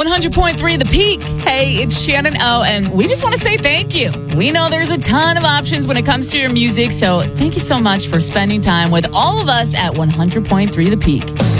100.3 The Peak. Hey, it's Shannon O, and we just want to say thank you. We know there's a ton of options when it comes to your music, so thank you so much for spending time with all of us at 100.3 The Peak.